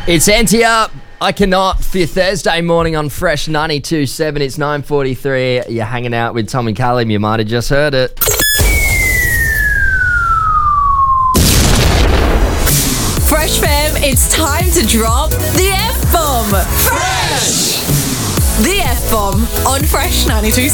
It's Ante Up. I cannot for your Thursday morning on Fresh 92.7. It's 9:43. You're hanging out with Tom and Callum. You might have just heard it. Fresh fam, it's time to drop the F-bomb. Fresh! The F-bomb on Fresh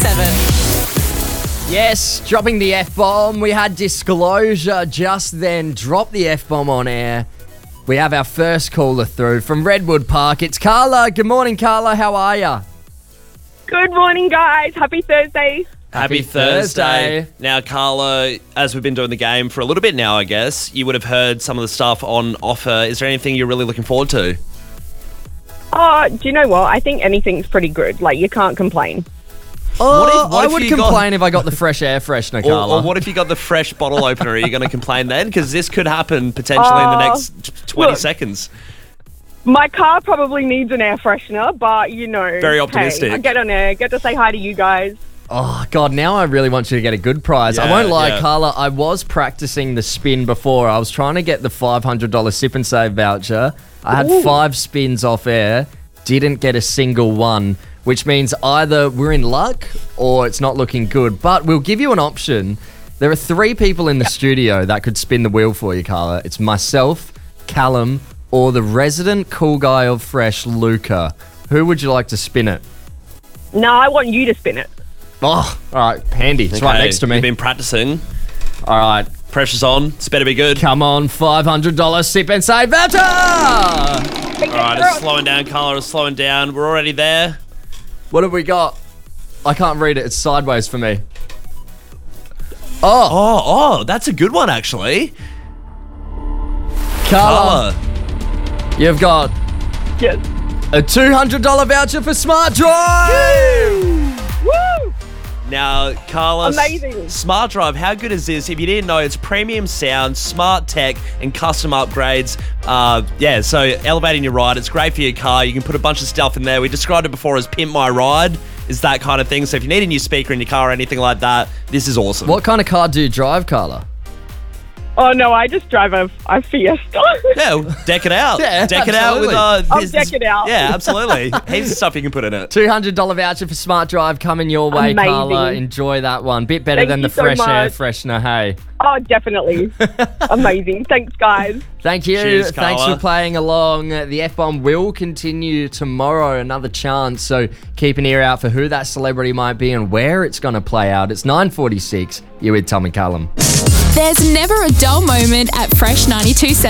92.7. Yes, dropping the F-bomb. We had disclosure just then. Drop the F-bomb on air. We have our first caller through from Redwood Park. It's Carla. Good morning, Carla. How are you? Good morning, guys. Happy Thursday. Happy Thursday. Now, Carla, as we've been doing the game for a little bit now, I guess, you would have heard some of the stuff on offer. Is there anything you're really looking forward to? Oh, do you know what? I think anything's pretty good. Like, you can't complain. I would complain if I got the fresh air freshener, Carla. Or what if you got the fresh bottle opener? Are you going to complain then? Because this could happen potentially in the next 20 seconds. My car probably needs an air freshener, but, you know. Very optimistic. Hey, I get on air, get to say hi to you guys. Oh, God, now I really want you to get a good prize. I won't lie, Carla, I was practicing the spin before. I was trying to get the $500 Sip and Save voucher. I had 5 spins off air, didn't get a single one, which means either we're in luck or it's not looking good. But we'll give you an option. There are 3 people in the studio that could spin the wheel for you, Carla. It's myself, Callum, or the resident cool guy of Fresh, Luca. Who would you like to spin it? No, I want you to spin it. Oh, all right, handy. It's right next to me. You've been practicing. All right. Pressure's on. It's better be good. Come on, $500 Sip and Save voucher! All right, it's slowing down, Carla. It's slowing down. We're already there. What have we got? I can't read it. It's sideways for me. Oh, that's a good one, actually. Carla, you've got Yes. a $200 voucher for Smart Drive! Woo! Now, Carla, Amazing. Smart Drive, how good is this? If you didn't know, it's premium sound, smart tech, and custom upgrades. So elevating your ride. It's great for your car. You can put a bunch of stuff in there. We described it before as Pimp My Ride. Is that kind of thing. So if you need a new speaker in your car or anything like that, this is awesome. What kind of car do you drive, Carla? Oh, no, I just drive a Fiesta. Yeah, deck it out. Yeah, deck it out with I'll deck it out. Yeah, absolutely. Here's the stuff you can put in it. $200 voucher for Smart Drive coming your way, Amazing. Carla. Enjoy that one. Bit better Thank than you the so fresh air much. freshener, hey? Oh, definitely. Amazing. Thanks, guys. Thank you. Cheers, Thanks Carla. for playing along. The F-Bomb will continue tomorrow, another chance. So keep an ear out for who that celebrity might be and where it's going to play out. It's 9:46. You're with Tom and Callum. There's never a dull moment at Fresh 92.7.